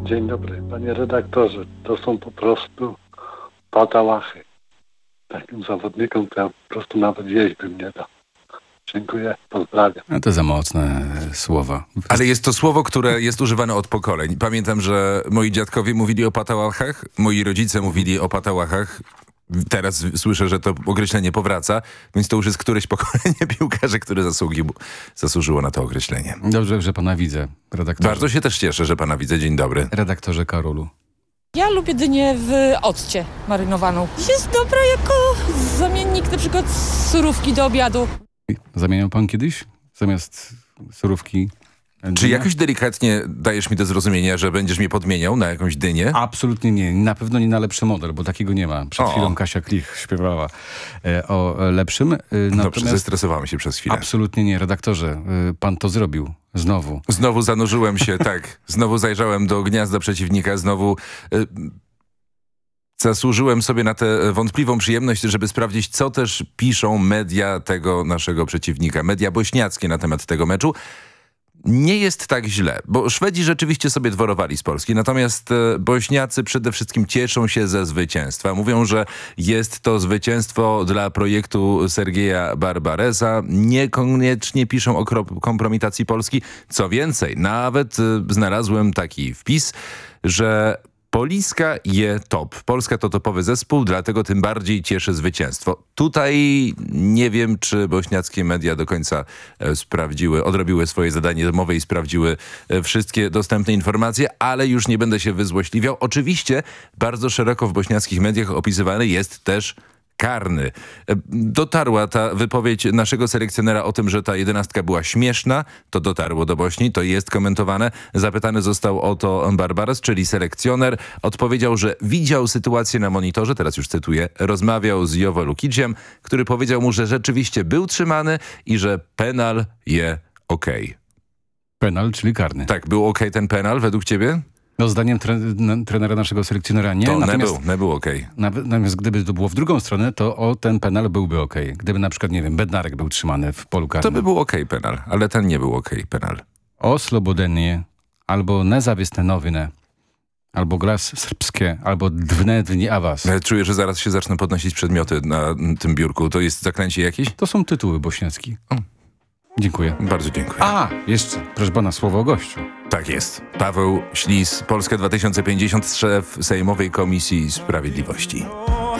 Dzień dobry, panie redaktorze. To są po prostu patałachy. Takim zawodnikom to ja po prostu nawet jeść bym nie dał. Dziękuję, pozdrawiam. No to za mocne słowa. Ale jest to słowo, które jest używane od pokoleń. Pamiętam, że moi dziadkowie mówili o patałachach, moi rodzice mówili o patałachach. Teraz słyszę, że to określenie powraca, więc to już jest któreś pokolenie piłkarzy, które zasłużyło na to określenie. Dobrze, że pana widzę, redaktorze. Bardzo się też cieszę, że pana widzę. Dzień dobry. Redaktorze Karolu. Ja lubię dynię w occie marynowaną. Jest dobra jako zamiennik na przykład surówki do obiadu. Zamieniał pan kiedyś zamiast surówki dynię? Czy jakoś delikatnie dajesz mi do zrozumienia, że będziesz mnie podmieniał na jakąś dynię? Absolutnie nie. Na pewno nie na lepszy model, bo takiego nie ma. Przed chwilą Kasia Klich śpiewała o lepszym. Dobrze, zestresowałem się przez chwilę. Absolutnie nie. Redaktorze, pan to zrobił. Znowu. Znowu zanurzyłem się, tak. Znowu zajrzałem do gniazda przeciwnika, znowu zasłużyłem sobie na tę wątpliwą przyjemność, żeby sprawdzić, co też piszą media tego naszego przeciwnika. Media bośniackie na temat tego meczu. Nie jest tak źle, bo Szwedzi rzeczywiście sobie dworowali z Polski, natomiast Bośniacy przede wszystkim cieszą się ze zwycięstwa. Mówią, że jest to zwycięstwo dla projektu Sergeja Barbaresa. Niekoniecznie piszą o kompromitacji Polski. Co więcej, nawet znalazłem taki wpis, że Poliska je top. Polska to topowy zespół, dlatego tym bardziej cieszy zwycięstwo. Tutaj nie wiem, czy bośniackie media do końca odrobiły swoje zadanie domowe i sprawdziły wszystkie dostępne informacje, ale już nie będę się wyzłośliwiał. Oczywiście bardzo szeroko w bośniackich mediach opisywany jest też karny. Dotarła ta wypowiedź naszego selekcjonera o tym, że ta 11 była śmieszna. To dotarło do Bośni, to jest komentowane. Zapytany został o to Barbares, czyli selekcjoner. Odpowiedział, że widział sytuację na monitorze, teraz już cytuję, rozmawiał z Jowo Lukiciem, który powiedział mu, że rzeczywiście był trzymany i że penal je okej. Penal, czyli karny. Tak, był okej ten penal według ciebie? No zdaniem trenera naszego selekcjonera nie. To nie był okej. Natomiast gdyby to było w drugą stronę, to ten penal byłby okej. Gdyby na przykład, nie wiem, Bednarek był trzymany w polu karnym. To by był okej penal, ale ten nie był okej penal. O Slobodenije, albo nezawisne nowiny, albo glas srbskie, albo dni awas. Czuję, że zaraz się zaczną podnosić przedmioty na tym biurku. To jest zaklęcie jakieś? To są tytuły bośniackie. Dziękuję. Bardzo dziękuję. Jeszcze, proszę pana, słowo o gościu. Tak jest. Paweł Ślis, Polska 2050, szef Sejmowej Komisji Sprawiedliwości.